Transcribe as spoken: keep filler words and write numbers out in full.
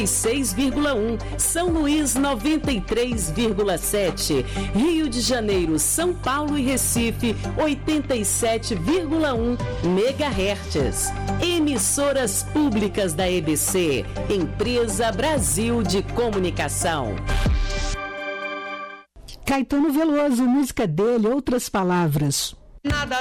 seis vírgula um, São Luís noventa e três vírgula sete, Rio de Janeiro, São Paulo e Recife oitenta e sete vírgula um megahertz. Emissoras públicas da E B C, Empresa Brasil de Comunicação. Caetano Veloso, música dele, Outras Palavras. Nada